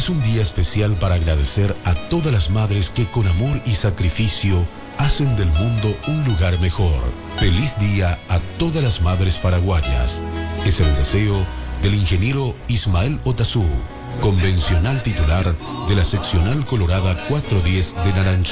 es un día especial para agradecer a todas las madres que con amor y sacrificio hacen del mundo un lugar mejor. Feliz día a todas las madres paraguayas. Es el deseo del ingeniero Ismael Otazú, convencional titular de la seccional colorada 410 de Naranjito.